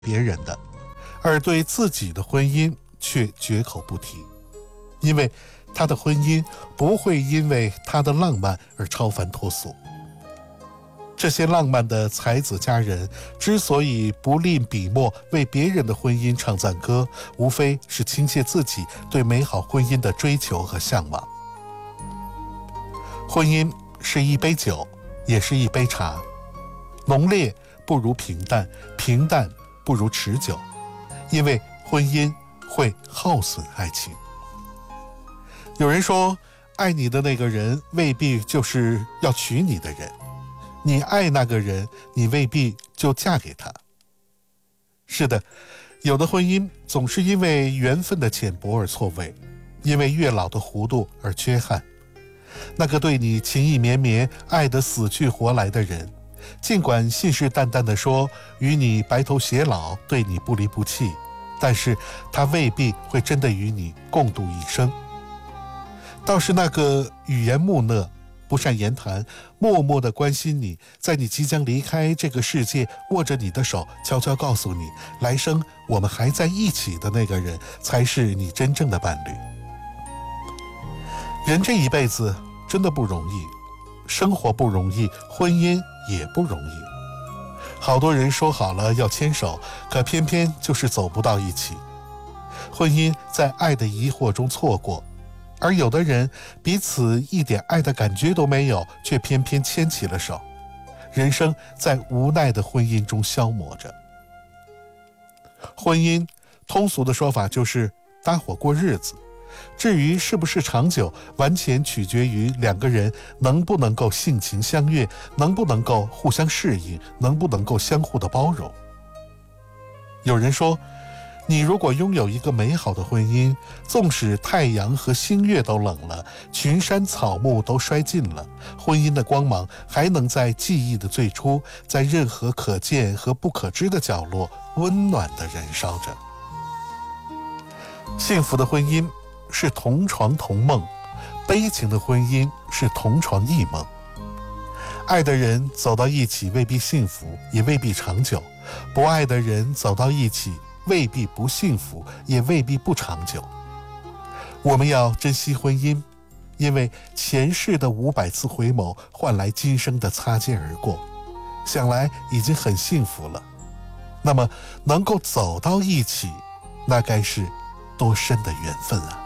别人的，而对自己的婚姻却绝口不提，因为他的婚姻不会因为他的浪漫而超凡脱俗。这些浪漫的才子佳人之所以不吝笔墨为别人的婚姻唱赞歌，无非是倾泻自己对美好婚姻的追求和向往。婚姻是一杯酒，也是一杯茶，浓烈不如平淡，平淡不如持久，因为婚姻会耗损爱情。有人说，爱你的那个人未必就是要娶你的人，你爱那个人，你未必就嫁给他。是的，有的婚姻总是因为缘分的浅薄而错位，因为月老的弧度而缺憾。那个对你情意绵绵、爱得死去活来的人，尽管信誓旦旦地说与你白头偕老，对你不离不弃，但是他未必会真的与你共度一生。倒是那个语言木讷、不善言谈，默默地关心你，在你即将离开这个世界，握着你的手，悄悄告诉你来生我们还在一起的那个人，才是你真正的伴侣。人这一辈子真的不容易，生活不容易，婚姻也不容易。好多人说好了要牵手，可偏偏就是走不到一起。婚姻在爱的疑惑中错过，而有的人彼此一点爱的感觉都没有，却偏偏牵起了手。人生在无奈的婚姻中消磨着。婚姻通俗的说法就是搭伙过日子，至于是不是长久，完全取决于两个人能不能够性情相悦，能不能够互相适应，能不能够相互的包容。有人说，你如果拥有一个美好的婚姻，纵使太阳和星月都冷了，群山草木都衰尽了，婚姻的光芒还能在记忆的最初，在任何可见和不可知的角落温暖地燃烧着。幸福的婚姻是同床同梦，悲情的婚姻是同床异梦。爱的人走到一起未必幸福，也未必长久；不爱的人走到一起未必不幸福，也未必不长久。我们要珍惜婚姻，因为前世的500次回眸换来今生的擦肩而过，想来已经很幸福了。那么能够走到一起，那该是多深的缘分啊！